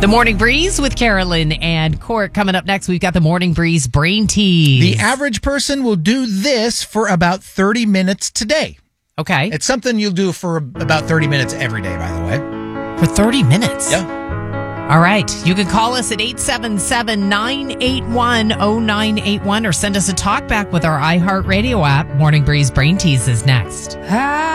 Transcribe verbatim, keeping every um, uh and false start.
The Morning Breeze with Carolyn and Court. Coming up next, we've got the Morning Breeze Brain Tease. The average person will do this for about thirty minutes today. Okay. It's something you'll do for about thirty minutes every day, by the way. For thirty minutes? Yeah. All right. You can call us at eight seven seven, nine eight one, zero nine eight one or send us a talk back with our iHeartRadio app. Morning Breeze Brain Tease is next.